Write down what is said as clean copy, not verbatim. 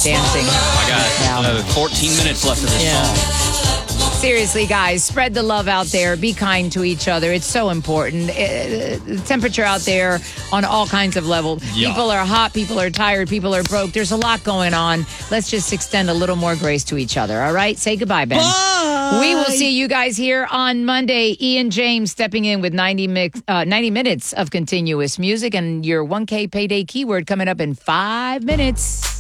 dancing. I got 14 minutes left of this song. Seriously, guys, spread the love out there. Be kind to each other. It's so important. The temperature out there on all kinds of levels. Yeah. People are hot. People are tired. People are broke. There's a lot going on. Let's just extend a little more grace to each other. All right? Say goodbye, Ben. Bye. We will see you guys here on Monday. Ian James stepping in with 90 minutes of continuous music and your 1K payday keyword coming up in 5 minutes.